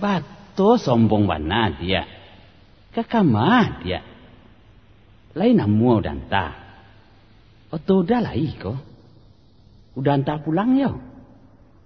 Bato sombong wana dia. Kakamah dia. Lain namu udanta. Oto udah lai ko. Udanta pulang yo.